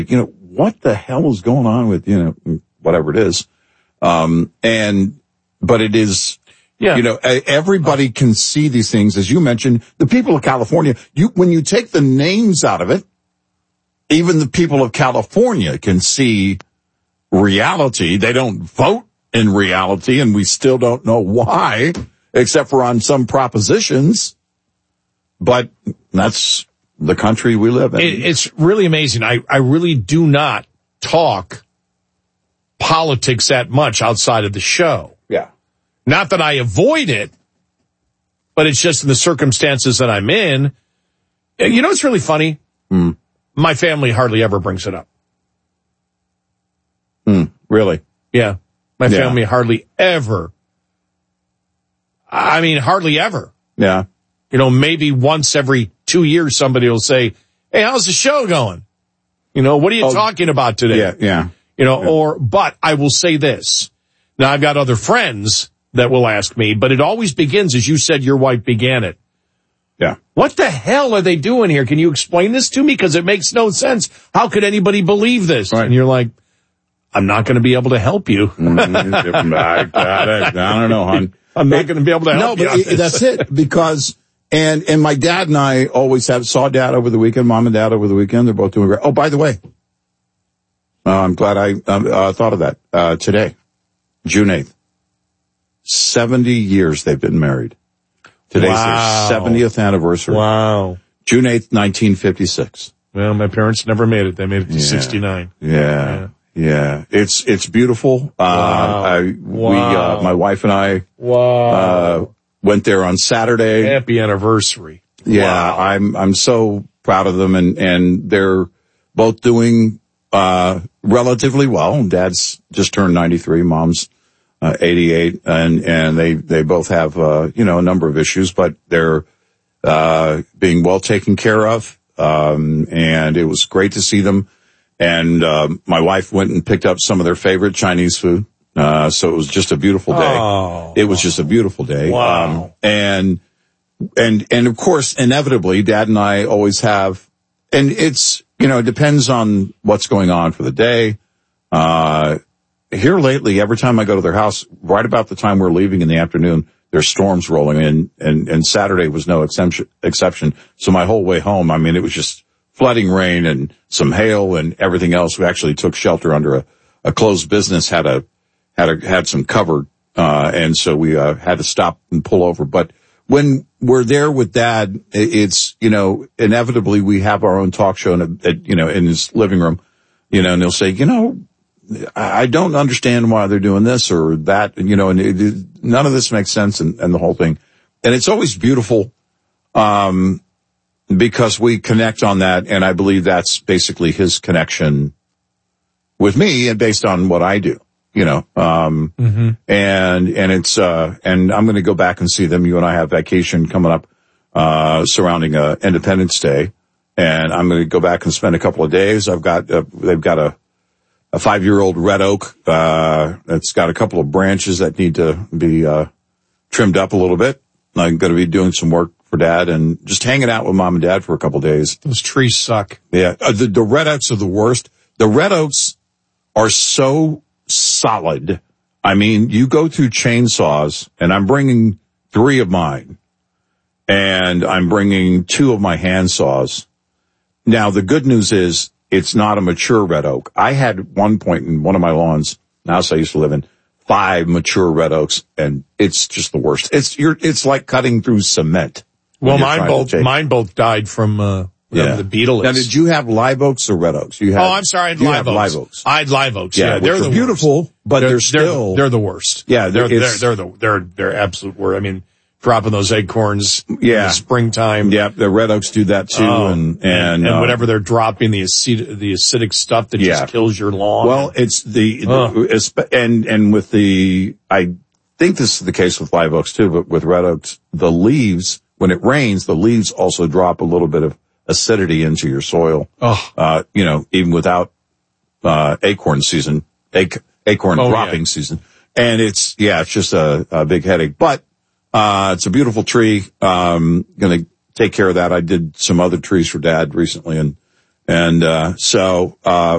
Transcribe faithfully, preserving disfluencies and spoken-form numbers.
you know, what the hell is going on with, you know, whatever it is. Um, and, but it is, yeah. you know, everybody can see these things. As you mentioned, the people of California, you, when you take the names out of it, even the people of California can see reality. They don't vote in reality, and we still don't know why, except for on some propositions. But that's the country we live in. It, it's really amazing. I, I really do not talk politics that much outside of the show. Yeah. Not that I avoid it, but it's just in the circumstances that I'm in. You know what's really funny? Mm. My family hardly ever brings it up. Mm, really? Yeah. My yeah. family hardly ever. I mean, hardly ever. Yeah. You know, maybe once every two years somebody will say, hey, how's the show going? You know, what are you oh, talking about today? Yeah, yeah. You know, yeah. or, but I will say this. Now, I've got other friends that will ask me, but it always begins, as you said, your wife began it. Yeah. What the hell are they doing here? Can you explain this to me? Because it makes no sense. How could anybody believe this? Right. And you're like, I'm not going to be able to help you. mm, I, I, I don't know, hon. I'm not going to be able to help no, you. No, but it, that's it. Because, and, and my dad and I always have, saw dad over the weekend, mom and dad over the weekend. They're both doing great. Oh, by the way, uh, I'm glad I uh, thought of that. Uh, today, June eighth, seventy years they've been married. Today's wow. their seventieth anniversary. Wow. June eighth, nineteen fifty-six. Well, my parents never made it. They made it to yeah. sixty-nine. Yeah. yeah. Yeah, it's it's beautiful. Wow. Uh, I, wow. We, uh, my wife and I, wow. uh, went there on Saturday. Happy anniversary! Yeah, wow. I'm I'm so proud of them, and and they're both doing uh relatively well. Dad's just turned ninety-three, mom's uh, eighty-eight, and and they they both have uh you know a number of issues, but they're uh being well taken care of. Um, and it was great to see them. And, uh, my wife went and picked up some of their favorite Chinese food. Uh, so it was just a beautiful day. Oh. It was just a beautiful day. Wow. Um, and, and, and of course, inevitably, Dad and I always have, and it's, you know, it depends on what's going on for the day. Uh, here lately, every time I go to their house, right about the time we're leaving in the afternoon, there's storms rolling in, and, and Saturday was no exception, exception. So my whole way home, I mean, it was just flooding rain and some hail and everything else. We actually took shelter under a, a closed business, had a, had a, had some cover, uh, and so we, uh, had to stop and pull over. But when we're there with Dad, it's, you know, inevitably we have our own talk show in a, at, you know, in his living room, you know, and he'll say, you know, I don't understand why they're doing this or that, you know, and it, it, none of this makes sense and, and the whole thing. And it's always beautiful, um, because we connect on that, and I believe that's basically his connection with me, and based on what I do, you know. Um, mm-hmm. and and it's uh, and I'm going to go back and see them. You and I have vacation coming up uh, surrounding uh, Independence Day, and I'm going to go back and spend a couple of days. I've got uh, they've got a a five year old red oak uh, that's got a couple of branches that need to be uh, trimmed up a little bit. I'm going to be doing some work for Dad and just hanging out with Mom and Dad for a couple of days. Those trees suck. Yeah. Uh, the, the red oaks are the worst. The red oaks are so solid. I mean, you go through chainsaws, and I'm bringing three of mine, and I'm bringing two of my hand saws. Now, the good news is it's not a mature red oak. I had one point in one of my lawns, the house I used to live in, five mature red oaks, and it's just the worst. It's you're, it's like cutting through cement. Well, mine both, mine both died from, uh, yeah. the beetle. Now, did you have live oaks or red oaks? You had, oh, I'm sorry, I had live oaks. live oaks. I had live oaks. Yeah, yeah they're the beautiful, worst. but they're, they're still they're, they're the worst. Yeah, they're they're they're, they're the they're they're absolute worst. I mean, dropping those acorns yeah. in the springtime. Yeah, the red oaks do that too, oh, and and and, and uh, whatever they're dropping, the acid, the acidic stuff that yeah. just kills your lawn. Well, it's the, uh. the and and with the I think this is the case with live oaks too, but with red oaks, the leaves, when it rains, the leaves also drop a little bit of acidity into your soil. Oh. Uh, you know, even without, uh, acorn season, ac- acorn oh, dropping yeah. season. And it's, yeah, it's just a, a big headache, but, uh, it's a beautiful tree. Um, gonna take care of that. I did some other trees for Dad recently, and, and, uh, so, uh,